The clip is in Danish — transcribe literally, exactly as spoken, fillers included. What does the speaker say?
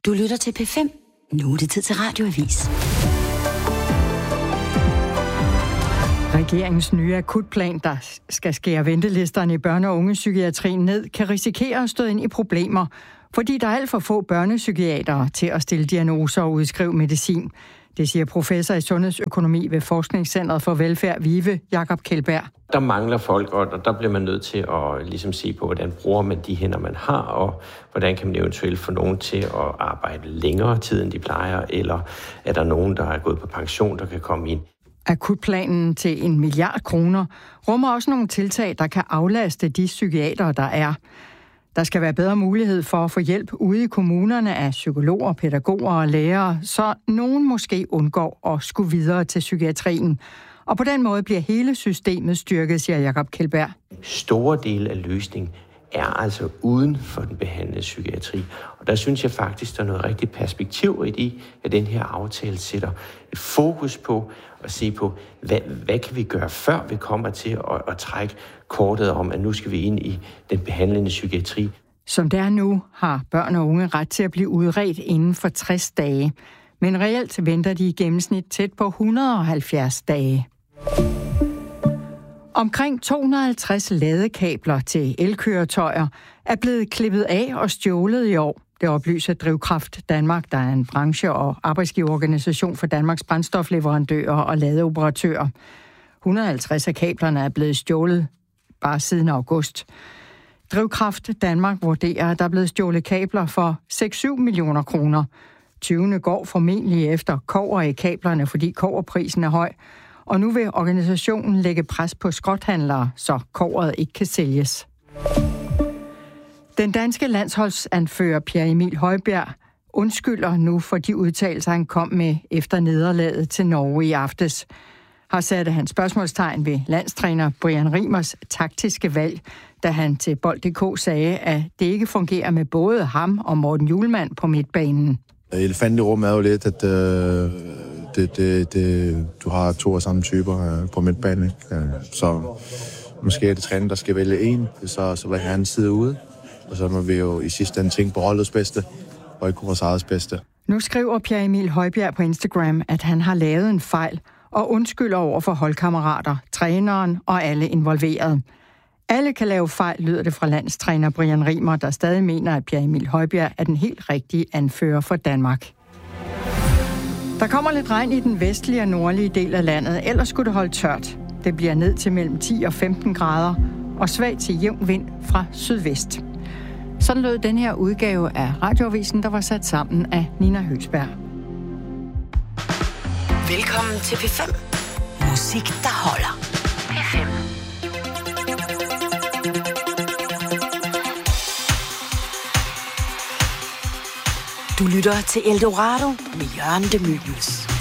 Du lytter til P fem. Nu er det tid til Radioavis. Regeringens nye akutplan, der skal skære ventelisterne i børne- og ungepsykiatrien ned, kan risikere at støde ind i problemer, fordi der er alt for få børnepsykiatere til at stille diagnoser og udskrive medicin. Det siger professor i sundhedsøkonomi ved Forskningscentret for Velfærd, VIVE, Jakob Kjeldberg. Der mangler folk, og der bliver man nødt til at ligesom se på, hvordan bruger man de hænder, man har, og hvordan kan man eventuelt få nogen til at arbejde længere tid, end de plejer, eller er der nogen, der er gået på pension, der kan komme ind. Akutplanen til en milliard kroner rummer også nogle tiltag, der kan aflaste de psykiatere, der er. Der skal være bedre mulighed for at få hjælp ude i kommunerne af psykologer, pædagoger og lærere, så nogen måske undgår at skulle videre til psykiatrien. Og på den måde bliver hele systemet styrket, siger Jakob Kjeldberg. Store dele af løsningen er altså uden for den behandlede psykiatri. Og der synes jeg faktisk, der er noget rigtig perspektiv i, at den her aftale sætter et fokus på at se på, hvad, hvad kan vi gøre, før vi kommer til at, at trække kortet om, at nu skal vi ind i den behandlende psykiatri. Som det er nu, har børn og unge ret til at blive udredt inden for tres dage. Men reelt venter de i gennemsnit tæt på et hundrede og halvfjerds dage. Omkring to hundrede og halvtreds ladekabler til elkøretøjer er blevet klippet af og stjålet i år. Det oplyser Drivkraft Danmark, der er en branche- og arbejdsgiverorganisation for Danmarks brændstofleverandører og ladeoperatører. et hundrede og halvtreds af kablerne er blevet stjålet bare siden august. Drivkraft Danmark vurderer, at der er blevet stjålet kabler for seks til syv millioner kroner. tyvene går formentlig efter kobber i kablerne, fordi kobberprisen er høj. Og nu vil organisationen lægge pres på skrothandlere, så kobberet ikke kan sælges. Den danske landsholdsanfører Pierre Emil Højbjerg undskylder nu for de udtalelser, han kom med efter nederlaget til Norge i aftes. Har sat han spørgsmålstegn ved landstræner Brian Riemers taktiske valg, da han til Bold punktum d k sagde, at det ikke fungerer med både ham og Morten Hjulmand på midtbanen. Elefanten i rummet er jo lidt, at øh, det, det, det, du har to af samme typer øh, på midtbanen. Øh, så måske er det træner, der skal vælge en, så, så vil han sidde ude. Og så må vi jo i sidste ende tænke på holdets bedste, og ikke vores eget bedste. Nu skriver Pierre Emil Højbjerg på Instagram, at han har lavet en fejl og undskylder over for holdkammerater, træneren og alle involverede. Alle kan lave fejl, lyder det fra landstræner Brian Riemer, der stadig mener, at Pierre Emil Højbjerg er den helt rigtige anfører for Danmark. Der kommer lidt regn i den vestlige og nordlige del af landet, ellers skulle det holde tørt. Det bliver ned til mellem ti og femten grader og svag til jævn vind fra sydvest. Sådan lød den her udgave af Radioavisen, der var sat sammen af Nina Høgsberg. Velkommen til P fem. Musik, der holder. P fem. Du lytter til Eldorado med Jørgen de Mylius.